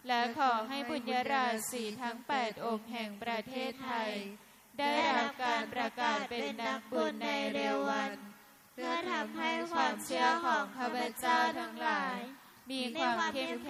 และขอให้บุญญาราศีทั้ง8องค์แห่งประเทศไทยได้รับการประกาศเป็นนักบุญในเร็ววันเพื่อทำให้ความเชื่อของข้าพเจ้าทั้งหลายมีความเข้มแข็ง